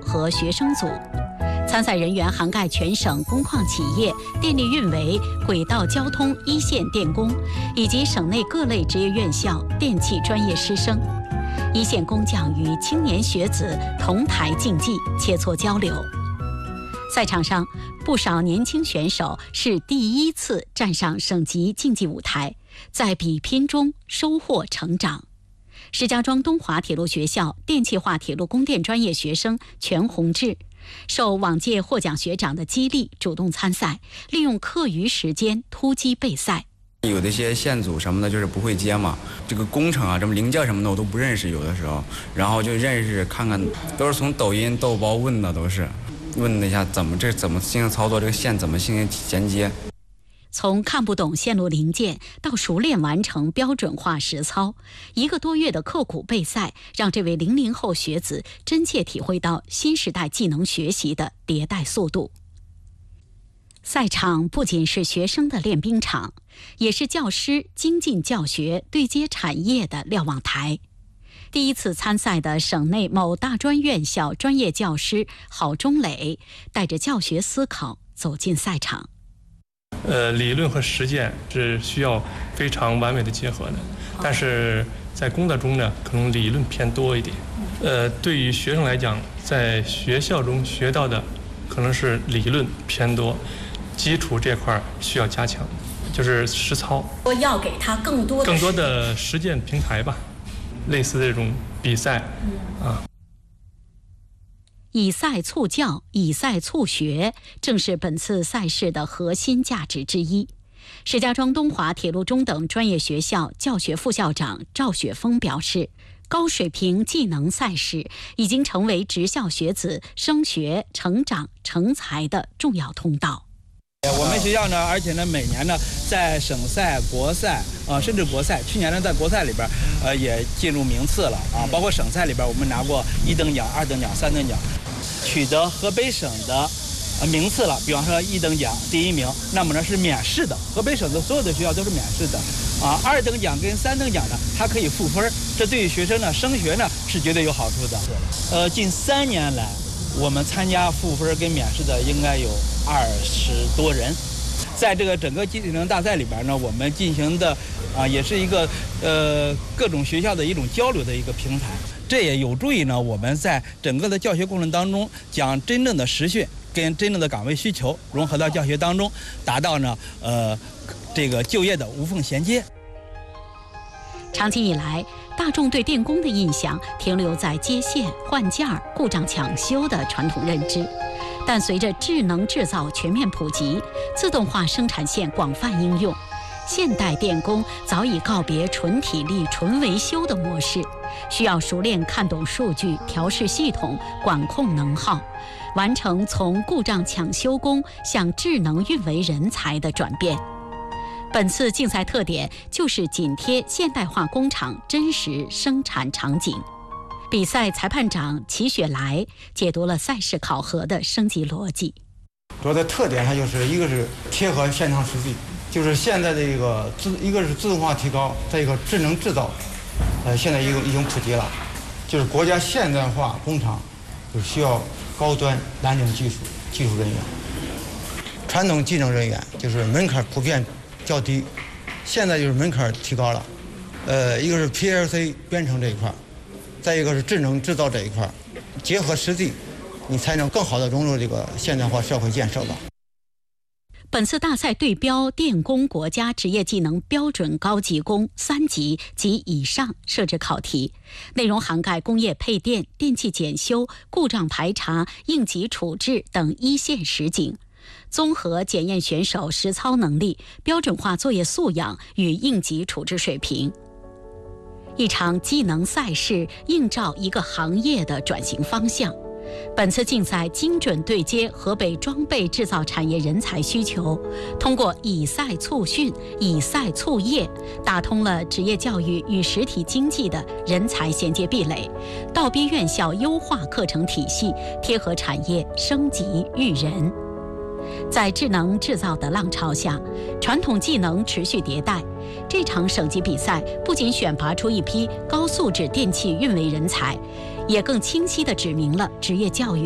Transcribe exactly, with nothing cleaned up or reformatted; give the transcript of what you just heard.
和学生组。参赛人员涵盖全省工矿企业、电力运维、轨道交通一线电工，以及省内各类职业院校电气专业师生。一线工匠与青年学子同台竞技，切磋交流。赛场上，不少年轻选手是第一次站上省级竞技舞台，在比拼中收获成长。石家庄东华铁路学校电气化铁路供电专业学生全宏志，受往届获奖学长的激励，主动参赛，利用课余时间突击备赛。 有的一些线组什么的，就是不会接嘛，这个工程啊，什么零件什么的我都不认识，有的时候，然后就认识看看，都是从抖音、豆包问的，都是问了一下怎么这怎么进行操作，这个线怎么进行衔接。 从看不懂线路零件到熟练完成标准化实操，一个多月的刻苦备赛，让这位零零后学子真切体会到新时代技能学习的迭代速度。赛场不仅是学生的练兵场，也是教师精进教学、对接产业的瞭望台。第一次参赛的省内某大专院校专业教师郝忠磊，带着教学思考走进赛场。 呃，理论和实践是需要非常完美的结合的，但是在工作中呢，可能理论偏多一点。呃，对于学生来讲，在学校中学到的可能是理论偏多，基础这块需要加强，就是实操。 我要给他更多的更多的实践平台吧，类似这种比赛，嗯、啊。 以赛促教，以赛促学，正是本次赛事的核心价值之一。石家庄东华铁路中等专业学校教学副校长赵雪峰表示，高水平技能赛事已经成为职校学子升学、成长、成才的重要通道。 我们学校呢，而且呢，每年呢，在省赛、国赛啊、呃，甚至国赛，去年呢，在国赛里边，呃，也进入名次了啊。包括省赛里边，我们拿过一等奖、二等奖、三等奖，取得河北省的呃名次了。比方说一等奖第一名，那么呢是免试的，河北省的所有的学校都是免试的啊。二等奖跟三等奖呢，它可以赋分，这对于学生呢升学呢是绝对有好处的。呃，近三年来，我们参加赋分跟免试的应该有二十多人，在这个整个技能大赛里边呢，我们进行的啊也是一个呃各种学校的一种交流的一个平台，这也有助于呢我们在整个的教学过程当中，将真正的实训跟真正的岗位需求融合到教学当中，达到呢呃这个就业的无缝衔接。 长期以来，大众对电工的印象停留在接线、换件、故障抢修的传统认知，但随着智能制造全面普及，自动化生产线广泛应用，现代电工早已告别纯体力、纯维修的模式，需要熟练看懂数据、调试系统、管控能耗，完成从故障抢修工向智能运维人才的转变。本次竞赛特点就是紧贴现代化工厂真实生产场景。比赛裁判长齐雪来解读了赛事考核的升级逻辑。 主要的特点它就是一个是贴合现场实际，就是现在的一个自一个是自动化提高，再一个智能制造，呃，现在已经已经普及了。就是国家现代化工厂就需要高端蓝领技术技术人员，传统技能人员就是门槛普遍较低，现在就是门槛提高了，呃，一个是 P L C 编程这一块，再一个是智能制造这一块，结合实际，你才能更好的融入这个现代化社会建设吧。 本次大赛对标电工国家职业技能标准高级工三级及以上设置考题，内容涵盖工业配电、电气检修、故障排查、应急处置等一线实景，综合检验选手实操能力、标准化作业素养与应急处置水平。一场技能赛事映照一个行业的转型方向。本次竞赛精准对接河北装备制造产业人才需求，通过以赛促训、以赛促业，打通了职业教育与实体经济的人才衔接壁垒，倒逼院校优化课程体系，贴合产业升级育人。在智能制造的浪潮下，传统技能持续迭代。这场省级比赛不仅选拔出一批高素质电气运维人才，也更清晰地指明了职业教育